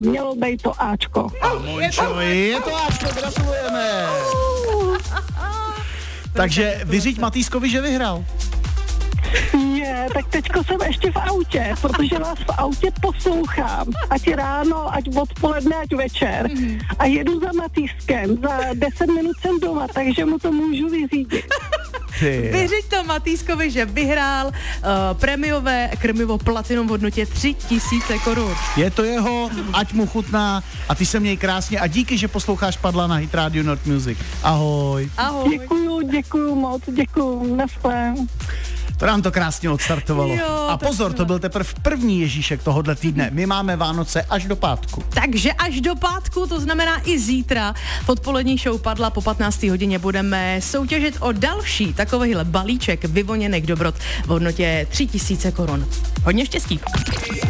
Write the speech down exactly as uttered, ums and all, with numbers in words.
mělo být to Ačko. A Mončo, je to Ačko, gratulujeme. Takže vyřiď Matýskovi, že vyhrál. Je, tak teďko jsem ještě v autě, protože vás v autě poslouchám. Ať ráno, ať odpoledne, ať večer. A jedu za Matýskem. Za deset minut jsem doma, takže mu to můžu vyřídit. Vyřiď to Matýskovi, že vyhrál uh, prémiové krmivo Platinum v hodnotě tři tisíce korun. Je to jeho, ať mu chutná a ty se měj krásně a díky, že posloucháš Padla na Hit Radio North Music. Ahoj. Ahoj. Děkuju, děkuju moc, děkuju, naschle. To nám to krásně odstartovalo. Jo, a pozor, to byl teprve první Ježíšek tohohle týdne. My máme Vánoce až do pátku. Takže až do pátku, to znamená i zítra. V odpolední show Padla po patnácté hodině budeme soutěžit o další takovýhle balíček vyvoněných dobrot v hodnotě tři tisíce korun. Hodně štěstí.